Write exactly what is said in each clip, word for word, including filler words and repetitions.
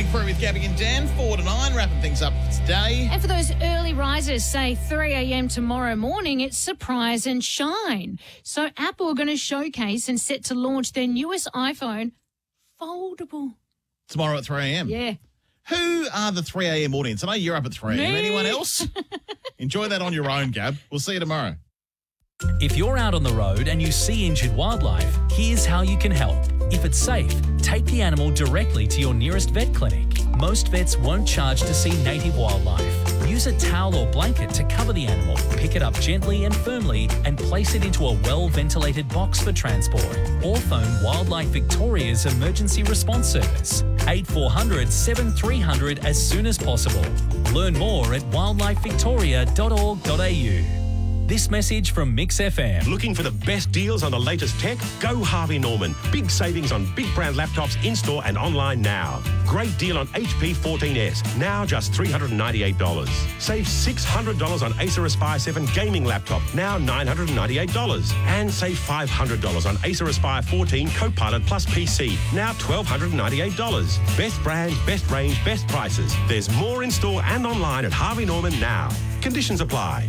Crew with Gabby and Dan, four to nine, wrapping things up for today. And for those early risers, say three a.m. tomorrow morning, it's Surprise and Shine. So Apple are going to showcase and set to launch their newest iPhone foldable. Tomorrow at three a.m. Yeah. Who are the three a.m. audience? I know you're up at three a.m. Me. Anyone else? Enjoy that on your own, Gab. We'll see you tomorrow. If you're out on the road and you see injured wildlife, here's how you can help. If it's safe, take the animal directly to your nearest vet clinic. Most vets won't charge to see native wildlife. Use a towel or blanket to cover the animal, pick it up gently and firmly and place it into a well-ventilated box for transport. Or phone Wildlife Victoria's Emergency Response Service, eight four hundred, seven three hundred as soon as possible. Learn more at wildlife victoria dot org dot a u. This message from Mix F M. Looking for the best deals on the latest tech? Go Harvey Norman. Big savings on big brand laptops in-store and online now. Great deal on H P fourteen S, now just three hundred ninety-eight dollars. Save six hundred dollars on Acer Aspire seven gaming laptop, now nine hundred ninety-eight dollars. And save five hundred dollars on Acer Aspire fourteen Copilot Plus P C, now one thousand two hundred ninety-eight dollars. Best brands, best range, best prices. There's more in-store and online at Harvey Norman now. Conditions apply.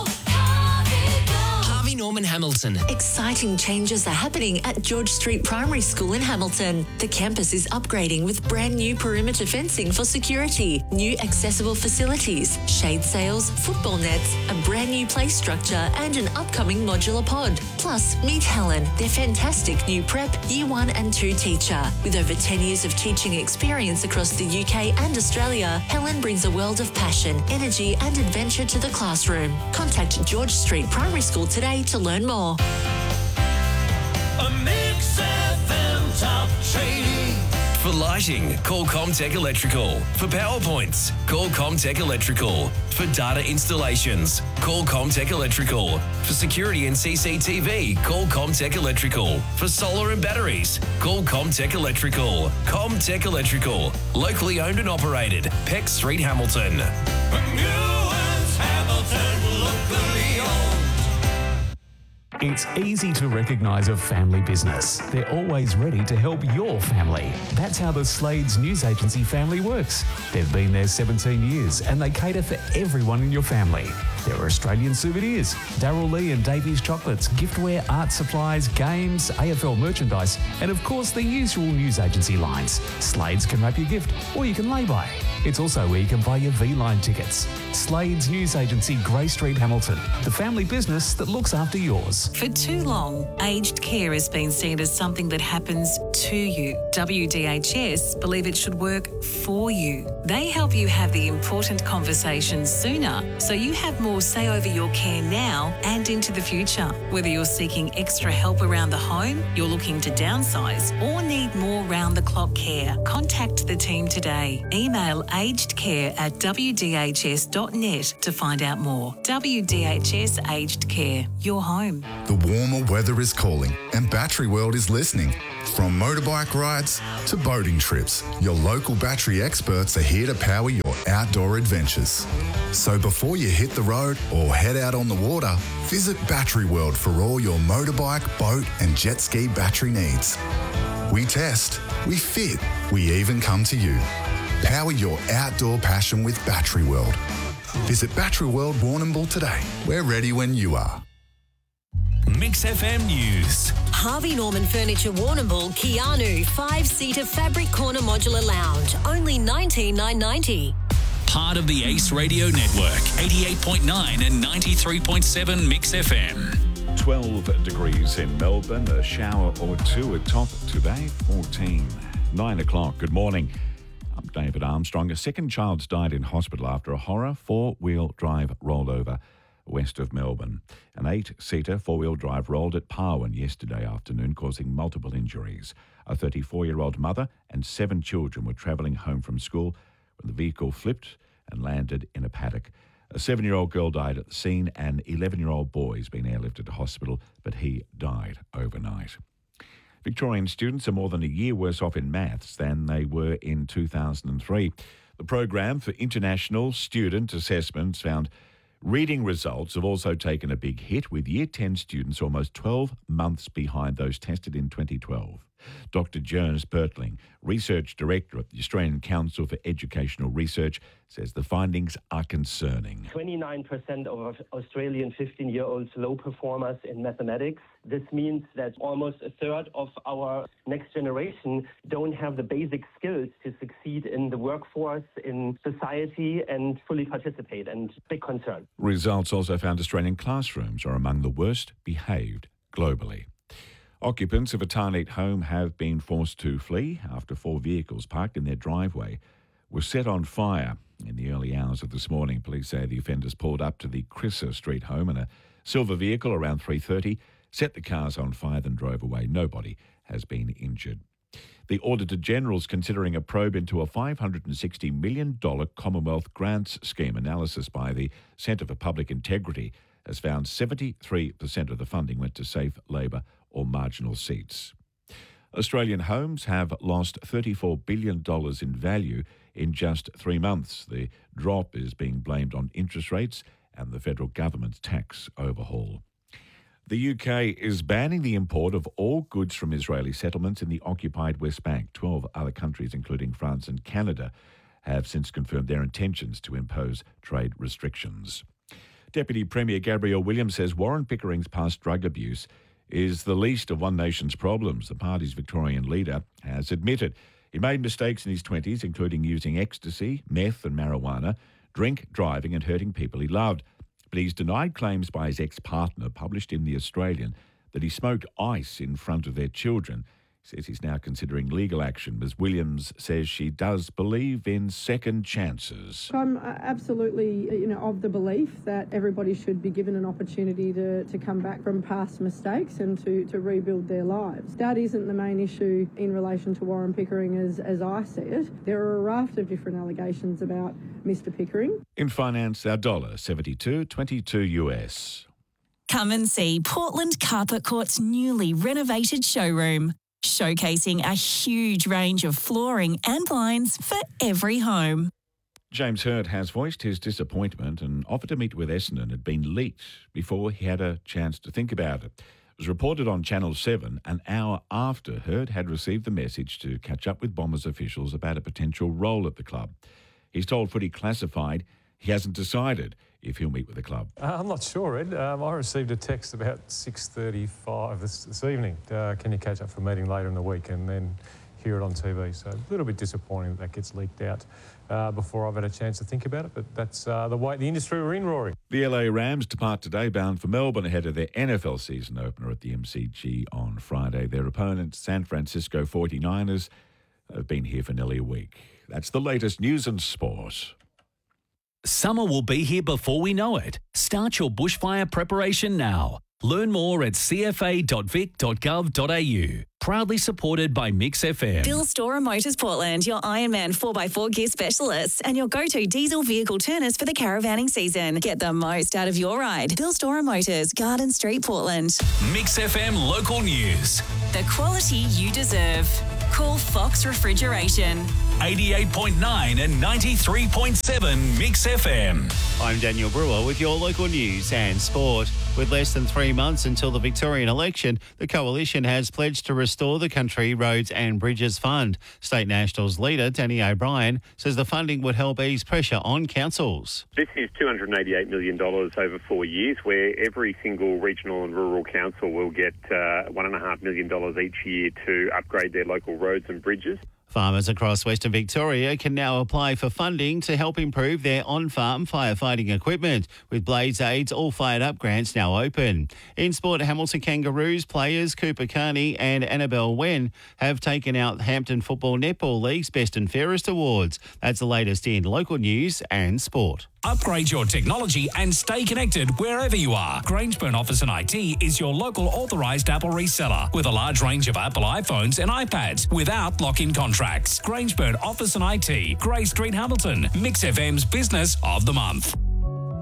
Norman Hamilton. Exciting changes are happening at George Street Primary School in Hamilton. The campus is upgrading with brand new perimeter fencing for security, new accessible facilities, shade sails, football nets, a brand new play structure and an upcoming modular pod. Plus, meet Helen, their fantastic new prep year one and two teacher. With over ten years of teaching experience across the U K and Australia, Helen brings a world of passion, energy and adventure to the classroom. Contact George Street Primary School today to learn more. A Mix F M top trading. For lighting, call Comtech Electrical. For PowerPoints, call Comtech Electrical. For data installations, call Comtech Electrical. For security and C C T V, call Comtech Electrical. For solar and batteries, call Comtech Electrical. Comtech Electrical, locally owned and operated. Peck Street, Hamilton. Newlands, Hamilton, locally owned. It's easy to recognise a family business. They're always ready to help your family. That's how the Slades News Agency family works. They've been there seventeen years and they cater for everyone in your family. There are Australian souvenirs, Darryl Lee and Davies chocolates, giftware, art supplies, games, A F L merchandise, and of course the usual news agency lines. Slades can wrap your gift or you can lay-by. It's also where you can buy your V-Line tickets. Slades News Agency, Grey Street, Hamilton. The family business that looks after yours. For too long, aged care has been seen as something that happens to you. W D H S believe it should work for you. They help you have the important conversations sooner, so you have more say over your care now and into the future. Whether you're seeking extra help around the home, you're looking to downsize, or need more round-the-clock care, contact the team today. Email agedcare at w d h s dot net to find out more. W D H S Aged Care, your home. The warmer weather is calling and Battery World is listening. From motorbike rides to boating trips, your local battery experts are here to power your outdoor adventures. So before you hit the road or head out on the water, visit Battery World for all your motorbike, boat and jet ski battery needs. We test, we fit, we even come to you. Power your outdoor passion with Battery World. Visit Battery World Warrnambool today. We're ready when you are. Mix F M News. Harvey Norman Furniture Warrnambool Keanu five-seater fabric corner modular lounge, only nineteen thousand nine hundred ninety. Part of the Ace Radio Network, eighty-eight point nine and ninety-three point seven Mix F M. twelve degrees in Melbourne, a shower or two atop today, fourteen. nine o'clock, good morning. I'm David Armstrong. A second child's died in hospital after a horror four-wheel drive rollover west of Melbourne. An eight-seater four-wheel drive rolled at Parwin yesterday afternoon, causing multiple injuries. A thirty-four-year-old mother and seven children were travelling home from school when the vehicle flipped and landed in a paddock. A seven-year-old girl died at the scene. An eleven-year-old boy has been airlifted to hospital, but he died overnight. Victorian students are more than a year worse off in maths than they were in two thousand three. The program for international student assessments found reading results have also taken a big hit, with Year ten students almost twelve months behind those tested in twenty twelve. Doctor Jonas Pertling, Research Director at the Australian Council for Educational Research, says the findings are concerning. twenty-nine percent of Australian fifteen-year-olds low performers in mathematics. This means that almost a third of our next generation don't have the basic skills to succeed in the workforce, in society, and fully participate, and big concern. Results also found Australian classrooms are among the worst behaved globally. Occupants of a Tarneit home have been forced to flee after four vehicles parked in their driveway were set on fire. In the early hours of this morning, police say the offenders pulled up to the Crissa Street home in a silver vehicle around three thirty, set the cars on fire, then drove away. Nobody has been injured. The Auditor General's considering a probe into a five hundred sixty million dollars Commonwealth grants scheme. Analysis by the Centre for Public Integrity has found seventy-three percent of the funding went to safe, Labor or marginal seats. Australian homes have lost thirty-four billion dollars in value in just three months. The drop is being blamed on interest rates and the federal government's tax overhaul. The U K is banning the import of all goods from Israeli settlements in the occupied West Bank. Twelve other countries, including France and Canada, have since confirmed their intentions to impose trade restrictions. Deputy Premier Gabrielle Williams says Warren Pickering's past drug abuse is the least of One Nation's problems. The party's Victorian leader has admitted he made mistakes in his twenties, including using ecstasy, meth and marijuana, drink, driving and hurting people he loved. But he's denied claims by his ex-partner, published in The Australian, that he smoked ice in front of their children. He says he's now considering legal action. Ms Williams says she does believe in second chances. I'm absolutely, you know, of the belief that everybody should be given an opportunity to, to come back from past mistakes and to, to rebuild their lives. That isn't the main issue in relation to Warren Pickering as, as I see it. There are a raft of different allegations about Mister Pickering. In finance, our dollar seventy-two twenty-two U S. Come and see Portland Carpet Court's newly renovated showroom, showcasing a huge range of flooring and blinds for every home. James Hird has voiced his disappointment and offered to meet with Essendon had been leaked before he had a chance to think about it. It was reported on Channel seven an hour after Hird had received the message to catch up with Bombers officials about a potential role at the club. He's told Footy Classified he hasn't decided if he'll meet with the club. Uh, I'm not sure, Ed. Um, I received a text about six thirty-five this, this evening. Uh, can you catch up for a meeting later in the week, and then hear it on T V? So a little bit disappointing that that gets leaked out uh, before I've had a chance to think about it, but that's uh, the way the industry we're in, Rory. The L A Rams depart today, bound for Melbourne ahead of their N F L season opener at the M C G on Friday. Their opponents, San Francisco forty-niners, have been here for nearly a week. That's the latest news and sport. Summer will be here before we know it. Start your bushfire preparation now. Learn more at c f a dot vic dot gov dot a u. Proudly supported by Mix F M. Bill Storer Motors Portland, your Ironman four by four gear specialists and your go-to diesel vehicle turners for the caravanning season. Get the most out of your ride. Bill Storer Motors, Garden Street, Portland. Mix F M local news. The quality you deserve. Call Fox Refrigeration. eighty-eight point nine and ninety-three point seven Mix F M. I'm Daniel Brewer with your local news and sport. With less than three months until the Victorian election, the Coalition has pledged to restore the Country Roads and Bridges Fund. State Nationals leader Danny O'Brien says the funding would help ease pressure on councils. This is two hundred eighty-eight million dollars over four years, where every single regional and rural council will get uh, one point five million dollars each year to upgrade their local roads and bridges. Farmers across Western Victoria can now apply for funding to help improve their on-farm firefighting equipment, with Blades Aid's All Fired Up grants now open. In sport, Hamilton Kangaroos players Cooper Carney and Annabelle Wen have taken out Hampton Football Netball League's Best and Fairest Awards. That's the latest in local news and sport. Upgrade your technology and stay connected wherever you are. Grangeburn Office and I T is your local authorised Apple reseller with a large range of Apple iPhones and iPads without lock-in contracts. Grangeburn Office and I T, Grey Street, Hamilton. Mix F M's Business of the Month.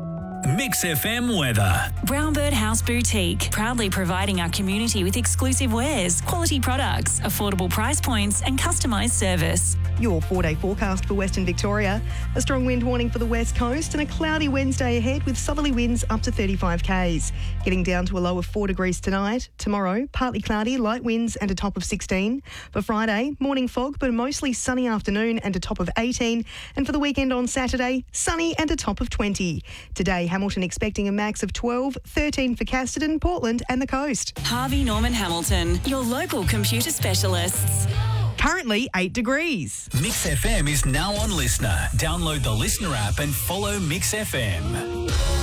Mix F M weather. Brownbird House Boutique, proudly providing our community with exclusive wares, quality products, affordable price points and customised service. Your four-day forecast for Western Victoria. A strong wind warning for the west coast and a cloudy Wednesday ahead with southerly winds up to thirty-five kays. Getting down to a low of four degrees tonight. Tomorrow, partly cloudy, light winds and a top of sixteen. For Friday, morning fog but a mostly sunny afternoon and a top of eighteen. And for the weekend on Saturday, sunny and a top of twenty. Today, Hamilton expecting a max of twelve, thirteen for Casterton, Portland and the coast. Harvey Norman Hamilton, your local computer specialists. Currently eight degrees. Mix F M is now on Listener. Download the Listener app and follow Mix F M.